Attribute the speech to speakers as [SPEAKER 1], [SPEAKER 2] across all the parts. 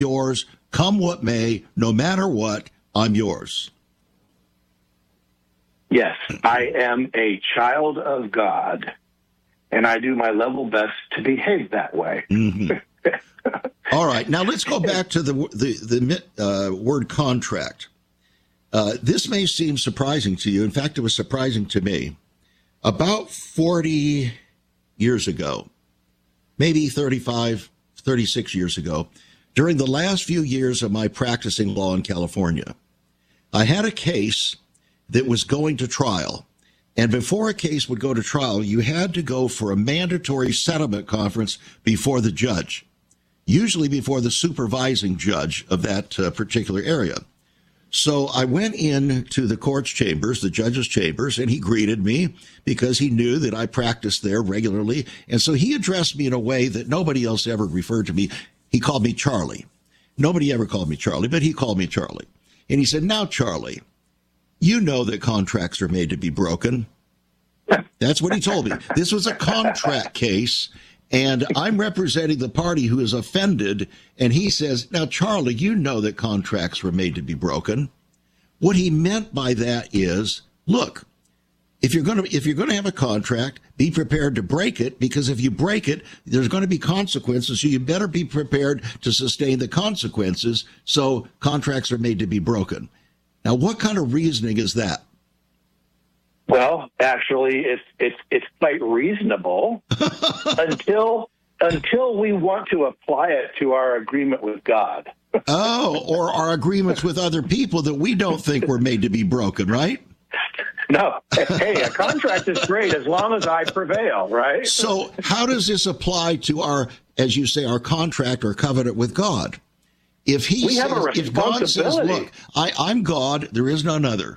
[SPEAKER 1] yours, come what may, no matter what, I'm yours.
[SPEAKER 2] Yes, I am a child of God, and I do my level best to behave that way.
[SPEAKER 1] Mm-hmm. All right, now let's go back to the word contract. This may seem surprising to you. In fact, it was surprising to me. About 40 years ago, maybe 35, 36 years ago, during the last few years of my practicing law in California, I had a case that was going to trial. And before a case would go to trial, you had to go for a mandatory settlement conference before the judge, usually before the supervising judge of that particular area. So I went in to the court's chambers, the judge's chambers, and he greeted me because he knew that I practiced there regularly. And so he addressed me in a way that nobody else ever referred to me. He called me Charlie. Nobody ever called me Charlie, but he called me Charlie. And he said, "Now, Charlie, you know that contracts are made to be broken." That's what he told me. This was a contract case, and I'm representing the party who is offended. And he says, "Now, Charlie, you know that contracts were made to be broken." What he meant by that is, look, if you're going to have a contract, be prepared to break it, because if you break it, there's going to be consequences. So you better be prepared to sustain the consequences. So contracts are made to be broken. Now, what kind of reasoning is that?
[SPEAKER 2] Well, actually, it's quite reasonable until we want to apply it to our agreement with God.
[SPEAKER 1] Oh, or our agreements with other people that we don't think were made to be broken, right?
[SPEAKER 2] No. Hey, a contract is great as long as I prevail, right?
[SPEAKER 1] So how does this apply to our, as you say, our contract or covenant with God? If God says, "Look, I'm God, there is none other."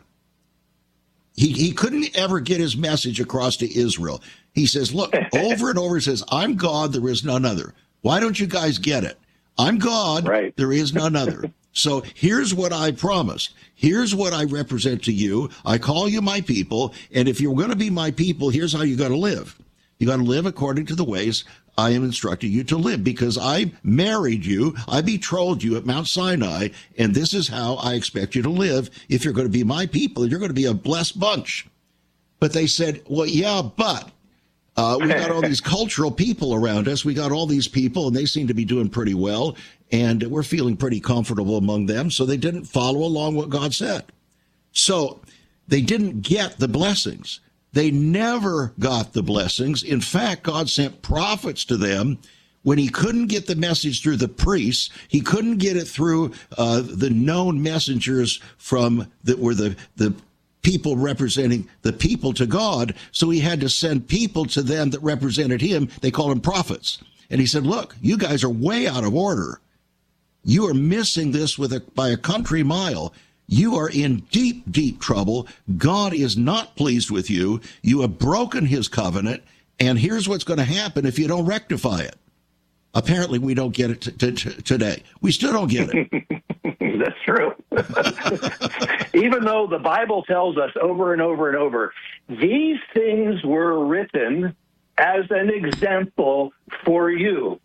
[SPEAKER 1] He couldn't ever get his message across to Israel. He says, look, over and over, he says, "I'm God, there is none other." Why don't you guys get it? I'm God, right. There is none other. So here's what I promised. Here's what I represent to you. I call you my people. And if you're going to be my people, here's how you got to live. You got to live according to the ways I am instructing you to live, because I married you, I betrothed you at Mount Sinai, and this is how I expect you to live. If you're going to be my people, you're going to be a blessed bunch. But they said, well, yeah, but we got all these cultural people around us. We got all these people, and they seem to be doing pretty well, and we're feeling pretty comfortable among them. So they didn't follow along what God said. So they didn't get the blessings. They never got the blessings. In fact, God sent prophets to them when he couldn't get the message through the priests. He couldn't get it through the known messengers from that were the people representing the people to God. So he had to send people to them that represented him. They called them prophets. And he said, look, you guys are way out of order. You are missing this by a country mile. You are in deep, deep trouble. God is not pleased with you. You have broken his covenant, and here's what's going to happen if you don't rectify it. Apparently, we don't get it today. We still don't get it.
[SPEAKER 2] That's true. Even though the Bible tells us over and over and over, these things were written as an example for you.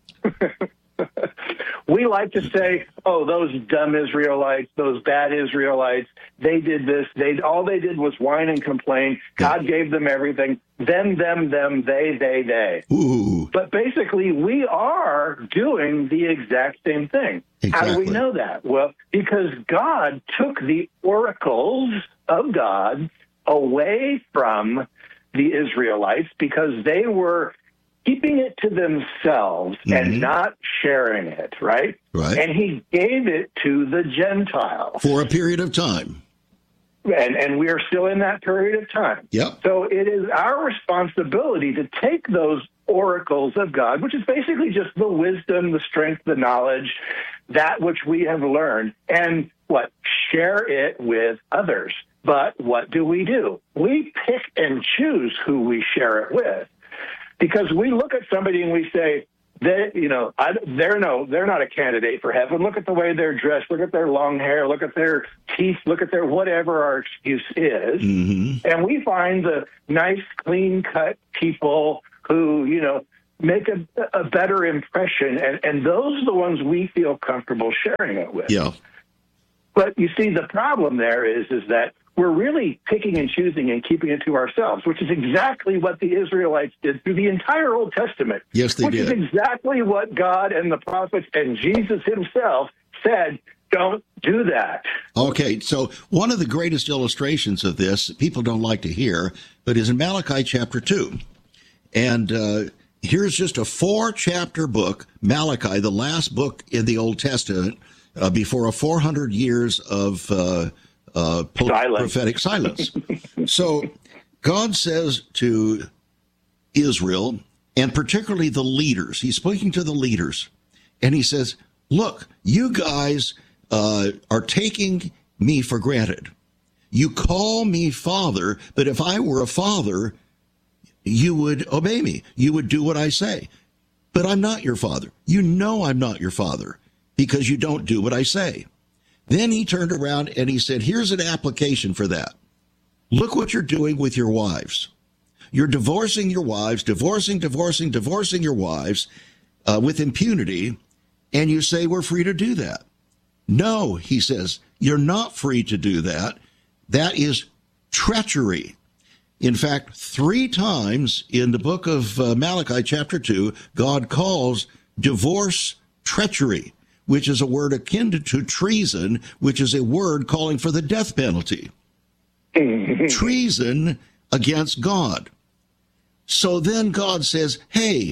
[SPEAKER 2] We like to say, oh, those dumb Israelites, those bad Israelites, they did this. All they did was whine and complain. God gave them everything. Them, they.
[SPEAKER 1] Ooh.
[SPEAKER 2] But basically, we are doing the exact same thing.
[SPEAKER 1] Exactly.
[SPEAKER 2] How do we know that? Well, because God took the oracles of God away from the Israelites because they were keeping it to themselves and not sharing it, right?
[SPEAKER 1] Right.
[SPEAKER 2] And he gave it to the Gentiles.
[SPEAKER 1] For a period of time.
[SPEAKER 2] And we are still in that period of time.
[SPEAKER 1] Yep.
[SPEAKER 2] So it is our responsibility to take those oracles of God, which is basically just the wisdom, the strength, the knowledge, that which we have learned, and share it with others. But what do? We pick and choose who we share it with. Because we look at somebody and we say, they're not a candidate for heaven. Look at the way they're dressed. Look at their long hair. Look at their teeth. Look at their whatever our excuse is. Mm-hmm. And we find the nice, clean-cut people who, make a better impression, and those are the ones we feel comfortable sharing it with.
[SPEAKER 1] Yeah.
[SPEAKER 2] But you see, the problem there is that we're really picking and choosing and keeping it to ourselves, which is exactly what the Israelites did through the entire Old Testament.
[SPEAKER 1] Yes, they did.
[SPEAKER 2] Which is exactly what God and the prophets and Jesus himself said, don't do that.
[SPEAKER 1] Okay, so one of the greatest illustrations of this, people don't like to hear, but is in Malachi chapter 2. And here's just a 4-chapter book, Malachi, the last book in the Old Testament, before a 400 years of prophetic silence. So God says to Israel, and particularly the leaders, he's speaking to the leaders, and he says, look, you guys are taking me for granted. You call me father, but if I were a father, you would obey me. You would do what I say. But I'm not your father. You know I'm not your father because you don't do what I say. Then he turned around and he said, here's an application for that. Look what you're doing with your wives. You're divorcing your wives, divorcing your wives with impunity, and you say we're free to do that. No, he says, you're not free to do that. That is treachery. In fact, 3 times in the book of Malachi chapter 2, God calls divorce treachery, which is a word akin to treason, which is a word calling for the death penalty. Treason against God. So then God says, hey,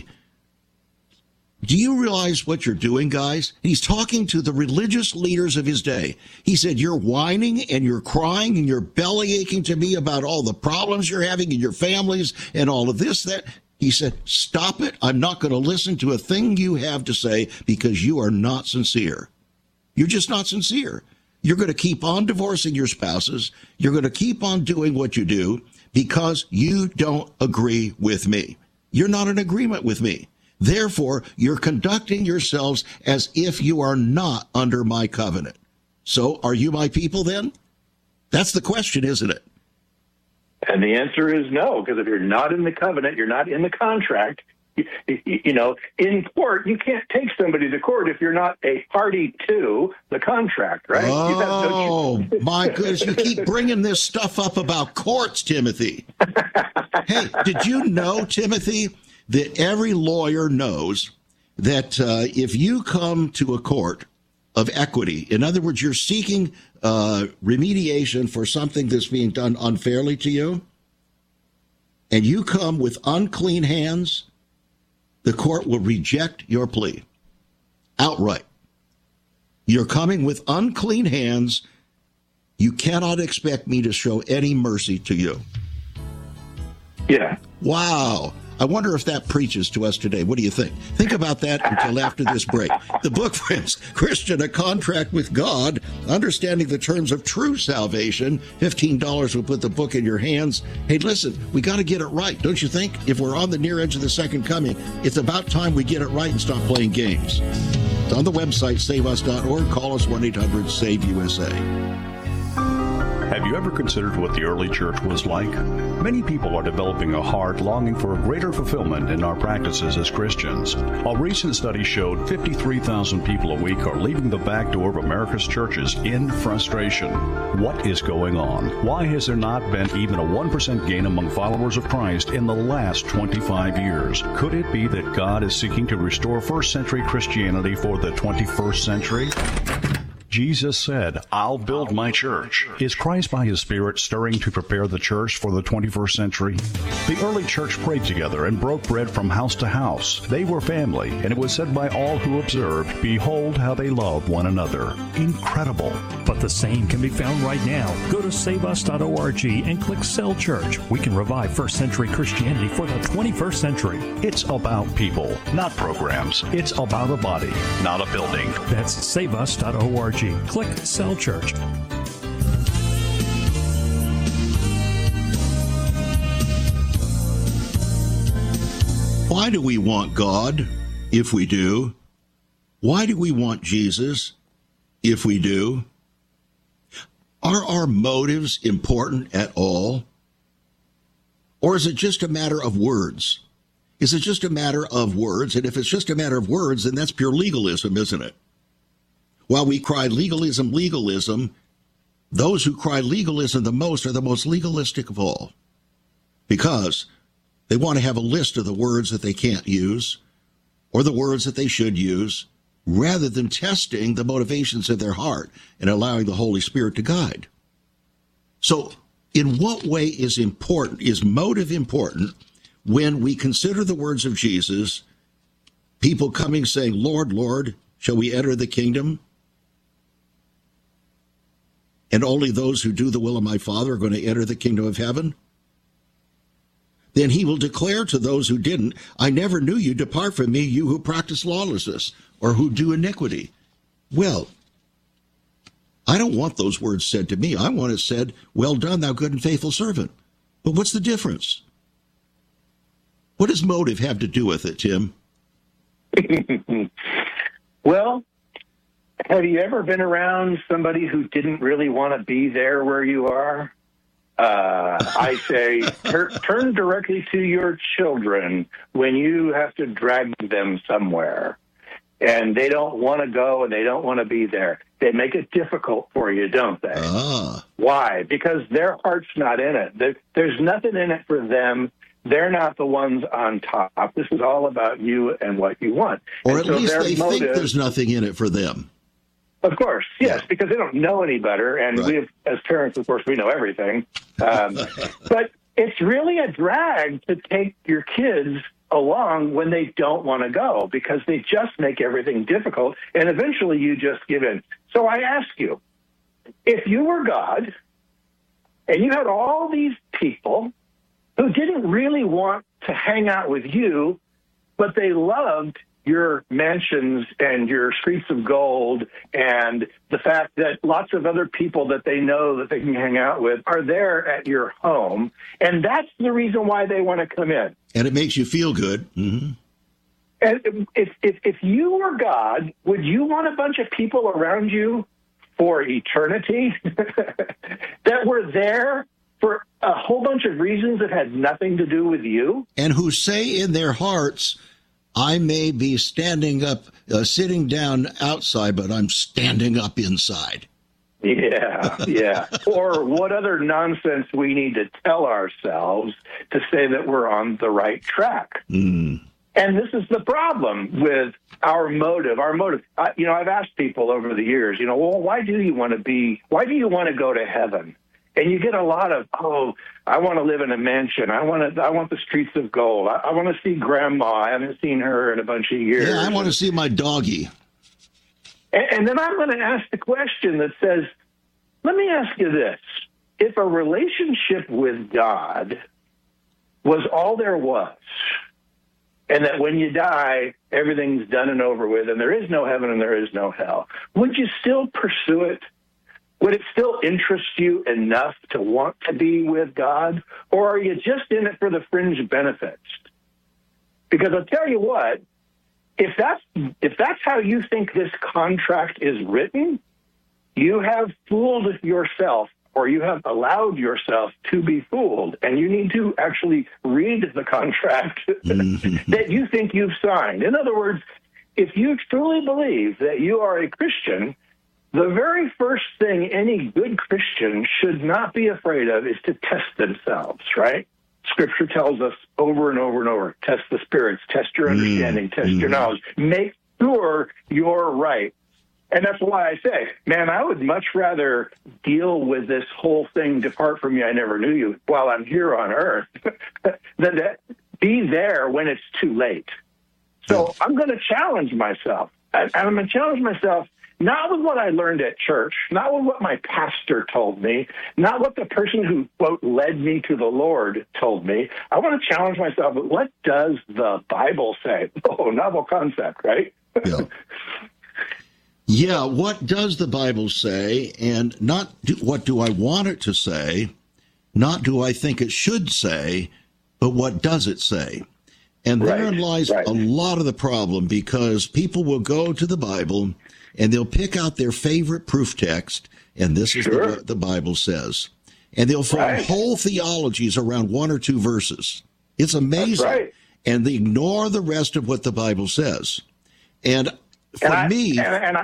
[SPEAKER 1] do you realize what you're doing, guys? He's talking to the religious leaders of his day. He said, you're whining and you're crying and you're belly aching to me about all the problems you're having in your families and all of this, that. He said, stop it. I'm not going to listen to a thing you have to say because you are not sincere. You're just not sincere. You're going to keep on divorcing your spouses. You're going to keep on doing what you do because you don't agree with me. You're not in agreement with me. Therefore, you're conducting yourselves as if you are not under my covenant. So are you my people then? That's the question, isn't it?
[SPEAKER 2] And the answer is no, because if you're not in the covenant, you're not in the contract. You know, in court, you can't take somebody to court if you're not a party to the contract, right?
[SPEAKER 1] Oh, my goodness. You keep bringing this stuff up about courts, Timothy. Hey, did you know, Timothy, that every lawyer knows that if you come to a court of equity, in other words, you're seeking remediation for something that's being done unfairly to you, and you come with unclean hands, the court will reject your plea outright. You're coming with unclean hands. You cannot expect me to show any mercy to you.
[SPEAKER 2] Yeah.
[SPEAKER 1] Wow. I wonder if that preaches to us today. What do you think? Think about that until after this break. The book, friends, Christian, A Contract with God, Understanding the Terms of True Salvation. $15 will put the book in your hands. Hey, listen, we got to get it right, don't you think? If we're on the near edge of the second coming, it's about time we get it right and stop playing games. It's on the website, saveus.org. Call us 1-800-SAVE-USA.
[SPEAKER 3] Have you ever considered what the early church was like? Many people are developing a heart longing for a greater fulfillment in our practices as Christians. A recent study showed 53,000 people a week are leaving the back door of America's churches in frustration. What is going on? Why has there not been even a 1% gain among followers of Christ in the last 25 years? Could it be that God is seeking to restore first century Christianity for the 21st century? Jesus said, I'll build my church. Is Christ by his Spirit stirring to prepare the church for the 21st century? The early church prayed together and broke bread from house to house. They were family, and it was said by all who observed, behold how they love one another. Incredible.
[SPEAKER 4] But the same can be found right now. Go to saveus.org and click Cell Church. We can revive first century Christianity for the 21st century.
[SPEAKER 3] It's about people, not programs. It's about a body, not a building.
[SPEAKER 4] That's saveus.org. Click Cell Church.
[SPEAKER 1] Why do we want God, if we do? Why do we want Jesus, if we do? Are our motives important at all? Or is it just a matter of words? Is it just a matter of words? And if it's just a matter of words, then that's pure legalism, isn't it? While we cry legalism, legalism, those who cry legalism the most are the most legalistic of all, because they want to have a list of the words that they can't use or the words that they should use, rather than testing the motivations of their heart and allowing the Holy Spirit to guide. So in what way is motive important when we consider the words of Jesus, people coming saying, Lord, Lord, shall we enter the kingdom? And only those who do the will of my Father are going to enter the kingdom of heaven? Then he will declare to those who didn't, I never knew you, depart from me, you who practice lawlessness or who do iniquity. Well, I don't want those words said to me. I want it said, well done, thou good and faithful servant. But what's the difference? What does motive have to do with it, Tim?
[SPEAKER 2] Well, have you ever been around somebody who didn't really want to be there where you are? I say, turn directly to your children when you have to drag them somewhere. And they don't want to go and they don't want to be there. They make it difficult for you, don't they? Why? Because their heart's not in it. There's nothing in it for them. They're not the ones on top. This is all about you and what you want.
[SPEAKER 1] Or at least they think there's nothing in it for them.
[SPEAKER 2] Of course, yes, because they don't know any better, and we have, as parents, of course, we know everything. But it's really a drag to take your kids along when they don't want to go, because they just make everything difficult, and eventually you just give in. So I ask you, if you were God, and you had all these people who didn't really want to hang out with you, but they loved your mansions and your streets of gold and the fact that lots of other people that they know that they can hang out with are there at your home. And that's the reason why they want to come in.
[SPEAKER 1] And it makes you feel good. Mm-hmm.
[SPEAKER 2] And if you were God, would you want a bunch of people around you for eternity that were there for a whole bunch of reasons that had nothing to do with you?
[SPEAKER 1] And who say in their hearts, I may be standing up, sitting down outside, but I'm standing up inside.
[SPEAKER 2] Yeah. Or what other nonsense we need to tell ourselves to say that we're on the right track.
[SPEAKER 1] Mm.
[SPEAKER 2] And this is the problem with our motive. I've asked people over the years, well, why do you want to go to heaven? And you get a lot of, I want to live in a mansion. I want the streets of gold. I want to see Grandma. I haven't seen her in a bunch of years.
[SPEAKER 1] Yeah, I want to see my doggie.
[SPEAKER 2] And then I'm going to ask the question that says, let me ask you this. If a relationship with God was all there was, and that when you die, everything's done and over with, and there is no heaven and there is no hell, would you still pursue it? Would it still interest you enough to want to be with God? Or are you just in it for the fringe benefits? Because I'll tell you what, if that's how you think this contract is written, you have fooled yourself, or you have allowed yourself to be fooled. And you need to actually read the contract that you think you've signed. In other words, if you truly believe that you are a Christian, the very first thing any good Christian should not be afraid of is to test themselves, right? Scripture tells us over and over and over, test the spirits, test your understanding, test your knowledge. Make sure you're right. And that's why I say, man, I would much rather deal with this whole thing, depart from me, I never knew you, while I'm here on earth, than to be there when it's too late. So I'm going to challenge myself. And I'm going to challenge myself not with what I learned at church, not with what my pastor told me, not what the person who, quote, led me to the Lord told me. I want to challenge myself with what does the Bible say? Oh, novel concept, right?
[SPEAKER 1] Yeah, what does the Bible say? And not what do I want it to say, not do I think it should say, but what does it say? And therein lies a lot of the problem, because people will go to the Bible and they'll pick out their favorite proof text, and this is what the Bible says. And they'll form whole theologies around one or two verses. It's amazing. and they ignore the rest of what the Bible says. And for me,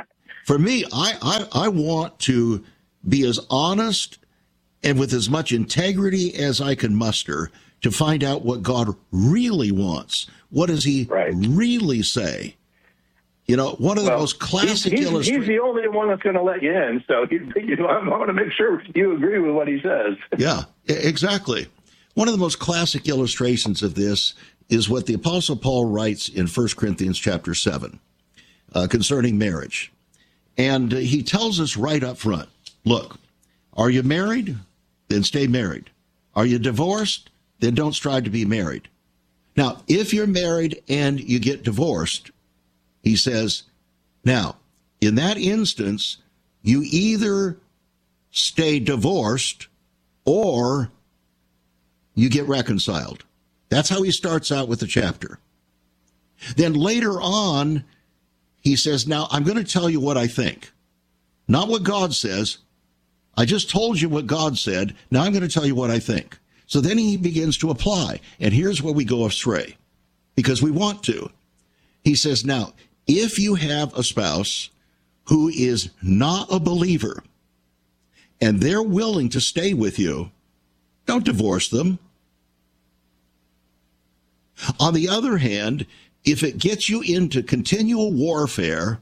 [SPEAKER 1] I want to be as honest and with as much integrity as I can muster to find out what God really wants. What does he really say? You know, one of the most classic illustrations.
[SPEAKER 2] He's the only one that's going to let you in, so I want to make sure you agree with what he says.
[SPEAKER 1] Yeah, exactly. One of the most classic illustrations of this is what the Apostle Paul writes in 1 Corinthians chapter 7 concerning marriage. And he tells us right up front, look, are you married? Then stay married. Are you divorced? Then don't strive to be married. Now, if you're married and you get divorced, he says, now, in that instance, you either stay divorced or you get reconciled. That's how he starts out with the chapter. Then later on, he says, now, I'm going to tell you what I think. Not what God says. I just told you what God said. Now I'm going to tell you what I think. So then he begins to apply. And here's where we go astray, because we want to. He says, now, if you have a spouse who is not a believer and they're willing to stay with you, don't divorce them. On the other hand, if it gets you into continual warfare,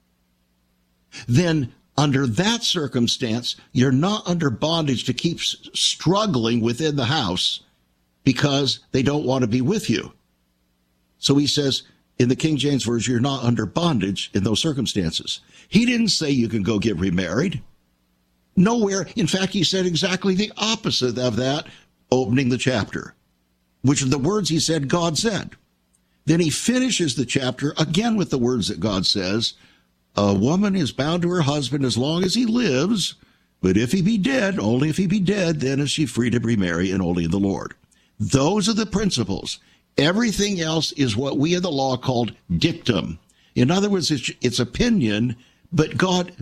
[SPEAKER 1] then under that circumstance, you're not under bondage to keep struggling within the house because they don't want to be with you. So he says, in the King James Version, you're not under bondage in those circumstances. He didn't say you can go get remarried. Nowhere. In fact, he said exactly the opposite of that, opening the chapter, which are the words he said God said. Then he finishes the chapter again with the words that God says, a woman is bound to her husband as long as he lives, but if he be dead, only if he be dead, then is she free to remarry, and only in the Lord. Those are the principles. Everything else is what we in the law called dictum. In other words, it's opinion, but God,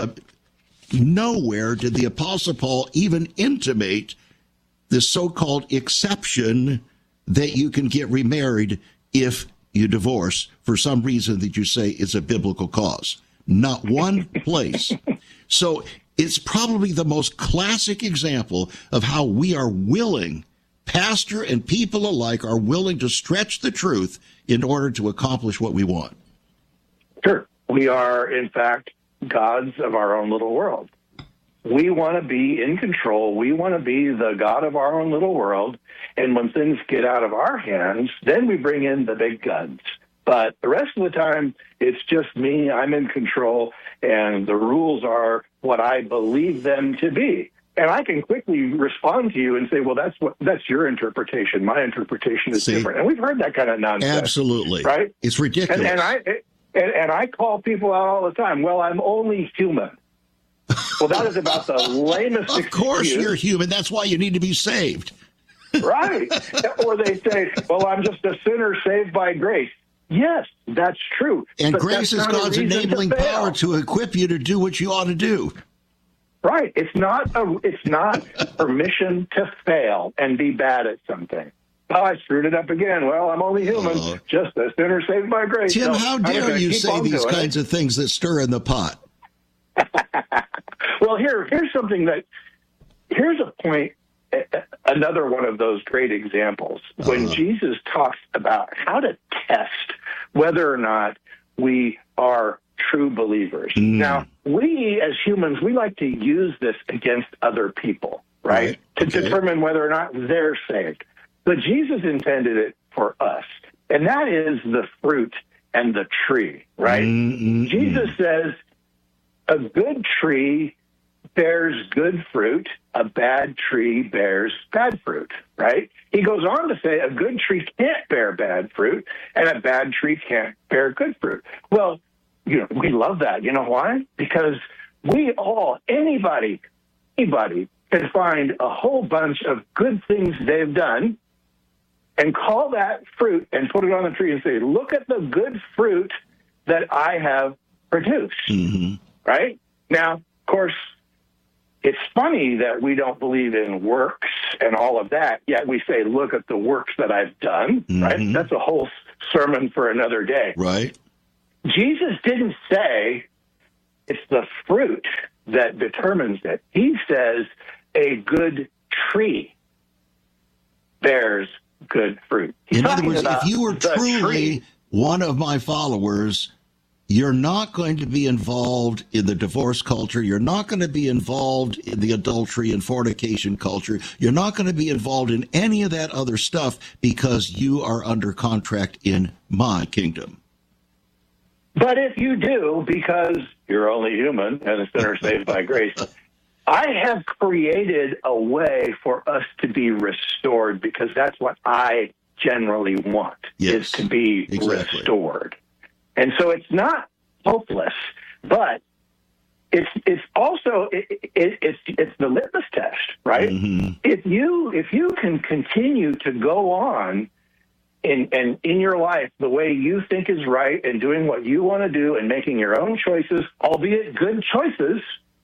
[SPEAKER 1] nowhere did the Apostle Paul even intimate this so-called exception that you can get remarried if you divorce for some reason that you say is a biblical cause. Not one place. So it's probably the most classic example of how we are willing, pastor and people alike are willing to stretch the truth in order to accomplish what we want.
[SPEAKER 2] Sure. We are, in fact, gods of our own little world. We want to be in control. We want to be the God of our own little world. And when things get out of our hands, then we bring in the big guns. But the rest of the time, it's just me. I'm in control, and the rules are what I believe them to be. And I can quickly respond to you and say, well, that's your interpretation. My interpretation is different. And we've heard that kind of nonsense.
[SPEAKER 1] Absolutely.
[SPEAKER 2] Right?
[SPEAKER 1] It's ridiculous.
[SPEAKER 2] And I call people out all the time. Well, I'm only human. Well, that is about the lamest excuse.
[SPEAKER 1] Of course you're human. That's why you need to be saved.
[SPEAKER 2] Right. Or they say, well, I'm just a sinner saved by grace. Yes, that's true.
[SPEAKER 1] And grace is God's enabling power to equip you to do what you ought to do.
[SPEAKER 2] Right. It's not permission to fail and be bad at something. Oh, I screwed it up again. Well, I'm only human, just a sinner saved by grace.
[SPEAKER 1] Tim, how dare you say these kinds of things that stir in the pot?
[SPEAKER 2] Well, here's a point, another one of those great examples, when Jesus talks about how to test whether or not we are true believers. Now, we as humans, we like to use this against other people, right? To determine whether or not they're saved. But Jesus intended it for us, and that is the fruit and the tree, right? Jesus says a good tree bears good fruit, a bad tree bears bad fruit, right? He goes on to say a good tree can't bear bad fruit, and a bad tree can't bear good fruit. Well, we love that. You know why? Because anybody can find a whole bunch of good things they've done and call that fruit and put it on the tree and say, look at the good fruit that I have produced, right? Now, of course, it's funny that we don't believe in works and all of that, yet we say, look at the works that I've done, right? That's a whole sermon for another day.
[SPEAKER 1] Right.
[SPEAKER 2] Jesus didn't say it's the fruit that determines it. He says a good tree bears good fruit.
[SPEAKER 1] In other words, if you were truly one of my followers, you're not going to be involved in the divorce culture. You're not going to be involved in the adultery and fornication culture. You're not going to be involved in any of that other stuff because you are under contract in my kingdom.
[SPEAKER 2] But if you do, because you're only human and a sinner saved by grace, I have created a way for us to be restored, because that's what I generally want, is to be restored. And so it's not hopeless, but it's also it's the litmus test, right? If you can continue to go on in your life the way you think is right, and doing what you want to do, and making your own choices, albeit good choices,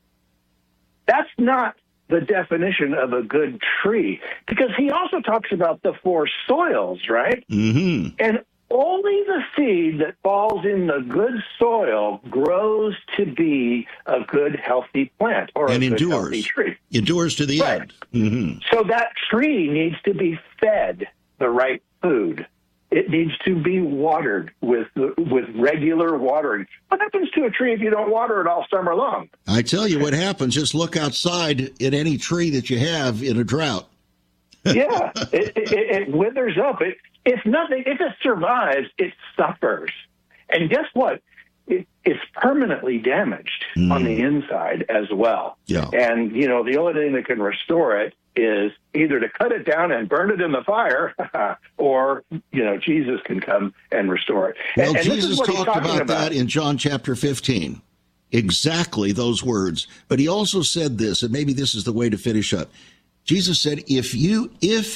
[SPEAKER 2] that's not the definition of a good tree. Because he also talks about the 4 soils, right? And only the seed that falls in the good soil grows to be a good, healthy plant, or a good, healthy tree.
[SPEAKER 1] Endures to the end.
[SPEAKER 2] So that tree needs to be fed the right food. It needs to be watered with regular watering. What happens to a tree if you don't water it all summer long?
[SPEAKER 1] I tell you what happens. Just look outside at any tree that you have in a drought.
[SPEAKER 2] Yeah, it withers up. If it survives, it suffers. And guess what? It's permanently damaged on the inside as well.
[SPEAKER 1] Yeah.
[SPEAKER 2] And, the only thing that can restore it is either to cut it down and burn it in the fire, or, Jesus can come and restore it.
[SPEAKER 1] Well, and Jesus talked about that in John chapter 15. Exactly those words. But he also said this, and maybe this is the way to finish up. Jesus said, if you,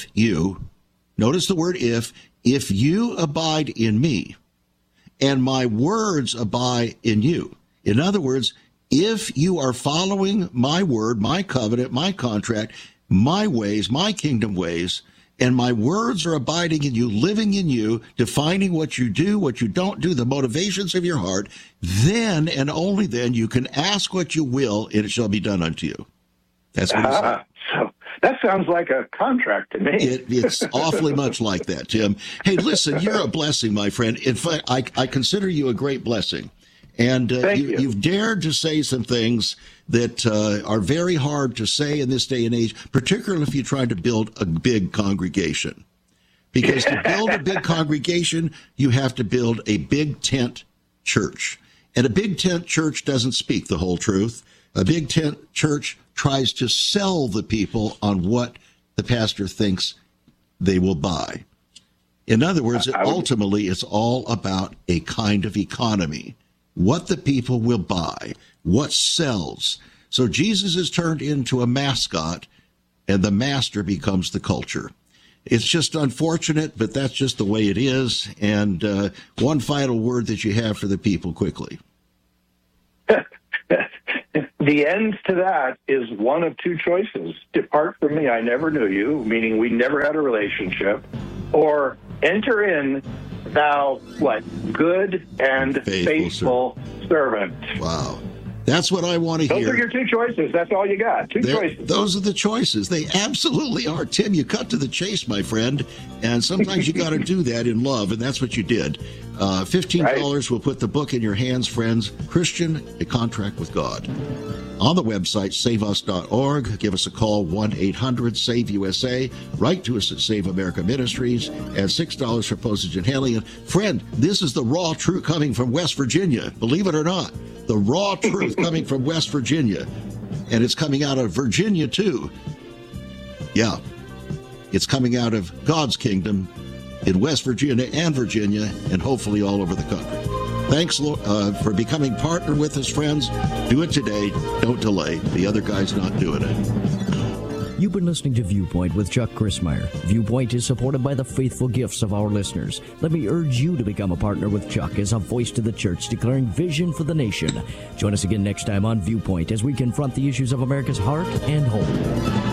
[SPEAKER 1] notice the word if you abide in me, and my words abide in you. In other words, if you are following my word, my covenant, my contract, my ways, my kingdom ways, and my words are abiding in you, living in you, defining what you do, what you don't do, the motivations of your heart, then and only then you can ask what you will, and it shall be done unto you. That's what he said.
[SPEAKER 2] So that sounds like a contract to me.
[SPEAKER 1] It's awfully much like that, Tim. Hey, listen, you're a blessing, my friend. In fact, I consider you a great blessing. And you've dared to say some things that are very hard to say in this day and age, particularly if you try to build a big congregation. Because to build a big congregation, you have to build a big tent church. And a big tent church doesn't speak the whole truth. A big tent church tries to sell the people on what the pastor thinks they will buy. In other words, ultimately, it's all about a kind of economy. What the people will buy, what sells. So Jesus is turned into a mascot, and the master becomes the culture. It's just unfortunate, but that's just the way it is. And one final word that you have for the people quickly.
[SPEAKER 2] The end to that is one of two choices. Depart from me, I never knew you, meaning we never had a relationship. Or enter in, thou, what, good and faithful servant.
[SPEAKER 1] Wow. That's what I want to hear.
[SPEAKER 2] Those are your two choices. That's all you got. Two choices. Those
[SPEAKER 1] are the choices. They absolutely are. Tim, you cut to the chase, my friend. And sometimes you got to do that in love, and that's what you did. $15 will put the book in your hands, friends. Christian, A Contract with God. On the website, saveus.org. Give us a call, 1-800-SAVE-USA. Write to us at Save America Ministries. And $6 for postage and handling. Friend, this is the raw truth coming from West Virginia. Believe it or not. The raw truth coming from West Virginia. And it's coming out of Virginia, too. Yeah. It's coming out of God's kingdom in West Virginia and hopefully all over the country. Thanks for becoming partner with us, friends. Do it today. Don't delay. The other guy's not doing it.
[SPEAKER 5] You've been listening to Viewpoint with Chuck Crismier. Viewpoint is supported by the faithful gifts of our listeners. Let me urge you to become a partner with Chuck as a voice to the church declaring vision for the nation. Join us again next time on Viewpoint as we confront the issues of America's heart and home.